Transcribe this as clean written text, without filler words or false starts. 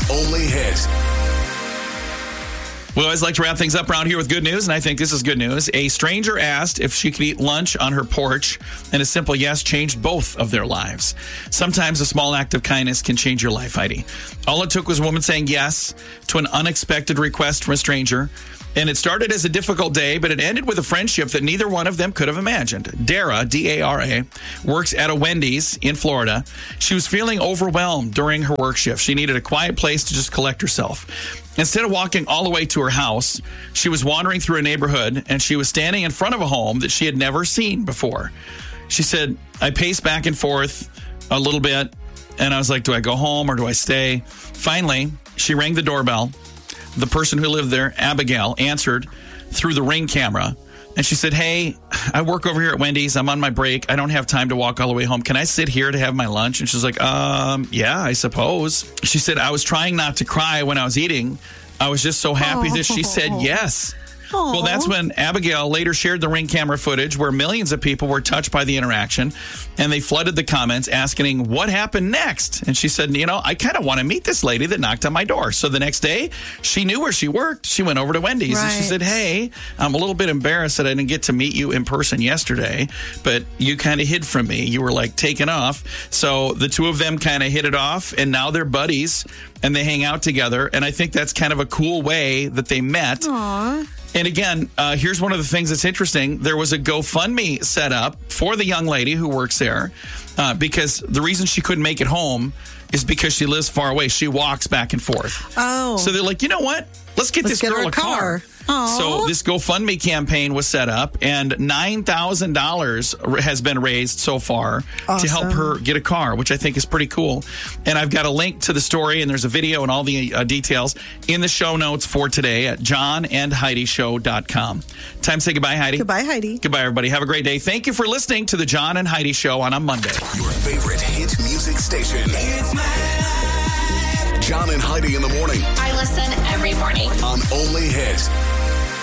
Only Hit. We always like to wrap things up around here with good news, and I think this is good news. A stranger asked if she could eat lunch on her porch, and a simple yes changed both of their lives. Sometimes a small act of kindness can change your life, Heidi. All it took was a woman saying yes to an unexpected request from a stranger. And it started as a difficult day, but it ended with a friendship that neither one of them could have imagined. Dara, D-A-R-A, works at a Wendy's in Florida. She was feeling overwhelmed during her work shift. She needed a quiet place to just collect herself. Instead of walking all the way to her house, she was wandering through a neighborhood, and she was standing in front of a home that she had never seen before. She said, I paced back and forth a little bit, and I was like, do I go home or do I stay? Finally, she rang the doorbell. The person who lived there, Abigail, answered through the Ring camera. And she said, hey, I work over here at Wendy's. I'm on my break. I don't have time to walk all the way home. Can I sit here to have my lunch? And she's like, yeah, I suppose. She said, I was trying not to cry when I was eating. I was just so happy that she said yes. Aww. Well, that's when Abigail later shared the Ring camera footage where millions of people were touched by the interaction, and they flooded the comments asking what happened next. And she said, I kind of want to meet this lady that knocked on my door. So the next day, she knew where she worked. She went over to Wendy's, right. And she said, hey, I'm a little bit embarrassed that I didn't get to meet you in person yesterday, but you kind of hid from me. You were like taken off. So the two of them kind of hit it off, and now they're buddies, and they hang out together. And I think that's kind of a cool way that they met. Aww. And again, here's one of the things that's interesting. There was a GoFundMe set up for the young lady who works there because the reason she couldn't make it home is because she lives far away. She walks back and forth. Oh. So they're like, you know what? Let's get this girl her a car. Aww. So this GoFundMe campaign was set up, and $9,000 has been raised so far to help her get a car, which I think is pretty cool. And I've got a link to the story, and there's a video and all the details in the show notes for today at johnandheidishow.com. Time to say goodbye, Heidi. Goodbye, Heidi. Goodbye, everybody. Have a great day. Thank you for listening to the John and Heidi Show on a Monday. Your favorite hit music station. It's my life. John and Heidi in the morning. I listen every morning. On Only Hit.